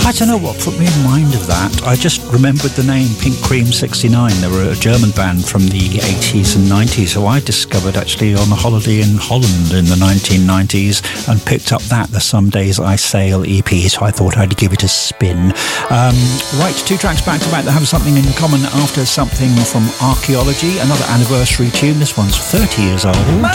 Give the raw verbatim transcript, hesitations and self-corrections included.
I don't know what put me in mind of that. I just remembered the name Pink Cream sixty-nine. They were a German band from the eighties and nineties who I discovered actually on a holiday in Holland in the nineteen nineties and picked up that, the Some Days I Sail E P, so I thought I'd give it a spin. Um, right, two tracks back to back that have something in common after something from Archaeology, another anniversary tune. This one's thirty years old.